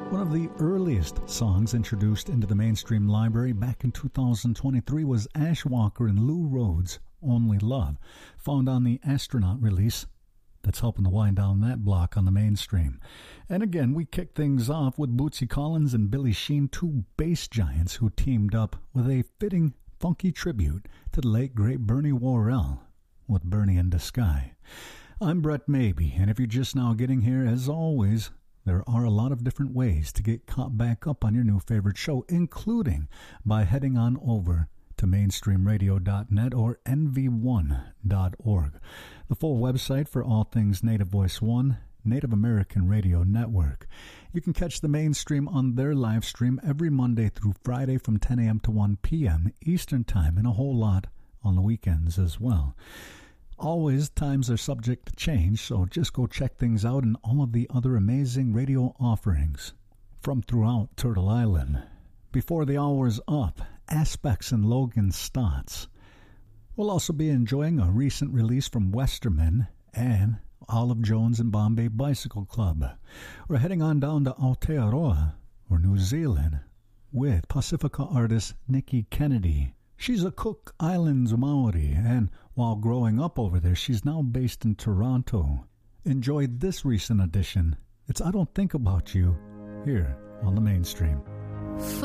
One of the earliest songs introduced into the mainstream library back in 2023 was Ash Walker and Lou Rhodes' Only Love, found on the Astronaut release that's helping to wind down that block on the mainstream. And again, we kick things off with Bootsy Collins and Billy Sheehan, two bass giants who teamed up with a fitting, funky tribute to the late, great Bernie Worrell with Bernie in the Sky. I'm Brett Mabey, and if you're just now getting here, as always, there are a lot of different ways to get caught back up on your new favorite show, including by heading on over to mainstreamradio.net or nv1.org, the full website for all things Native Voice One, Native American Radio Network. You can catch the mainstream on their live stream every Monday through Friday from 10 a.m. to 1 p.m. Eastern Time, and a whole lot on the weekends as well. Always, times are subject to change, so just go check things out and all of the other amazing radio offerings from throughout Turtle Island. Before the hour's up, Aspects and Logan Stotts. We'll also be enjoying a recent release from Westerman and Olive Jones and Bombay Bicycle Club. We're heading on down to Aotearoa, or New Zealand, with Pacifica artist Nikki Kennedy. She's a Cook Islands Maori, and while growing up over there, she's now based in Toronto. Enjoy this recent edition. It's I Don't Think About You, here on the mainstream.